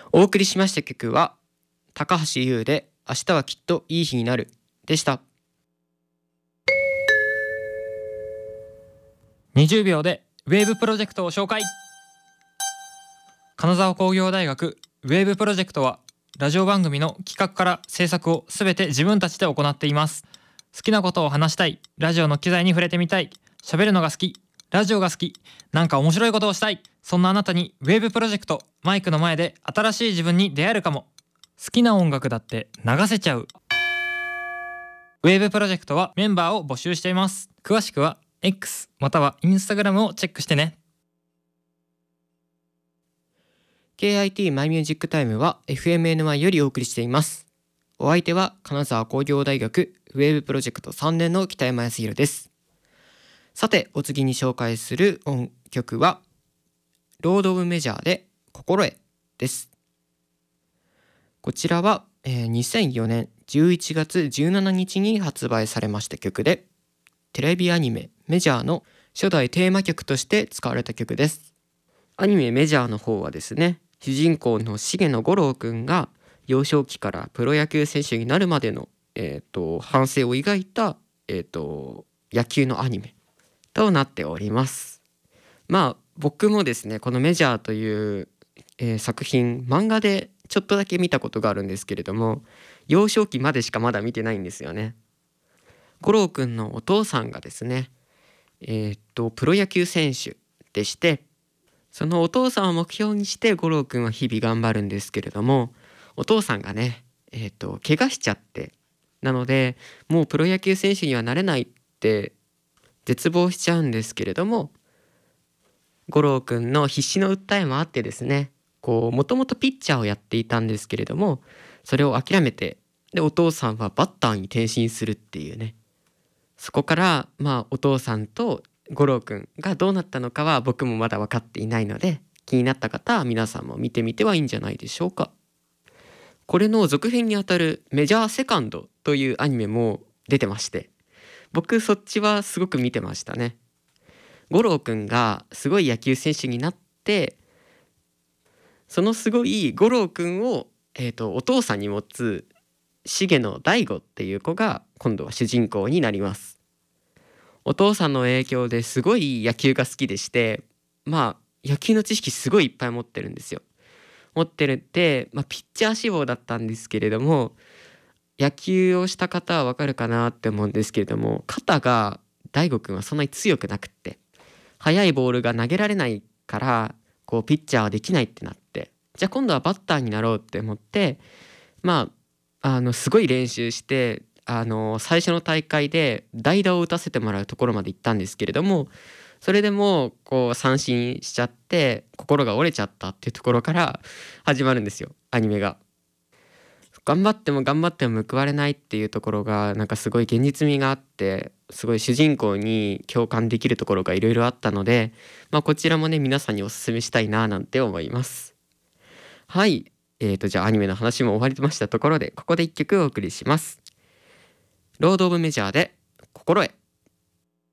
お送りしました曲は高橋優で明日はきっといい日になるでした。 20秒でウェーブプロジェクトを紹介。金沢工業大学ウェーブプロジェクトはラジオ番組の企画から制作をすべて自分たちで行っています。好きなことを話したい、ラジオの機材に触れてみたい、喋るのが好き、ラジオが好き、なんか面白いことをしたい、そんなあなたにウェーブプロジェクト、マイクの前で新しい自分に出会えるかも。好きな音楽だって流せちゃう。ウェーブプロジェクトはメンバーを募集しています。詳しくは X または Instagram をチェックしてね。 KIT マイミュージックタイムは FMNY よりお送りしています。お相手は金沢工業大学ウェーブプロジェクト3年の北山康弘です。さて、お次に紹介する音曲はロード・オブ・メジャーで心得です。こちらは、2004年11月17日に発売されました曲で、テレビアニメメジャーの初代テーマ曲として使われた曲です。アニメメジャーの方はですね、主人公の重野五郎くんが幼少期からプロ野球選手になるまでの、半生を描いた、野球のアニメとなっております。まあ僕もですね、このメジャーという、作品漫画でちょっとだけ見たことがあるんですけれども、幼少期までしかまだ見てないんですよね。五郎くんのお父さんがですね、プロ野球選手でして、そのお父さんを目標にして五郎くんは日々頑張るんですけれども、お父さんがね、怪我しちゃって、なのでもうプロ野球選手にはなれないって絶望しちゃうんですけれども、五郎くんの必死の訴えもあってですね、もともとピッチャーをやっていたんですけれども、それを諦めて、でお父さんはバッターに転身するっていうね、そこからお父さんと五郎くんがどうなったのかは僕もまだ分かっていないので、気になった方は皆さんも見てみてはいいんじゃないでしょうか。これの続編にあたるメジャーセカンドというアニメも出てまして、僕そっちはすごく見てましたね。五郎くんがすごい野球選手になって、そのすごい五郎くんを、お父さんに持つ重野大吾っていう子が今度は主人公になります。お父さんの影響ですごい野球が好きでして、野球の知識すごいいっぱい持ってるんですよ。持ってるって、ピッチャー志望だったんですけれども、野球をした方はわかるかなって思うんですけれども、肩が大吾くんはそんなに強くなくって、速いボールが投げられないからピッチャーはできないってなって、じゃあ今度はバッターになろうって思って、すごい練習して、最初の大会で代打を打たせてもらうところまで行ったんですけれども、それでも三振しちゃって心が折れちゃったっていうところから始まるんですよ、アニメが。頑張っても頑張っても報われないっていうところがなんかすごい現実味があって、すごい主人公に共感できるところがいろいろあったので、こちらもね皆さんにおすすめしたいななんて思います。はい、じゃあアニメの話も終わりましたところで、ここで一曲お送りします。ロード・オブ・メジャーで心得。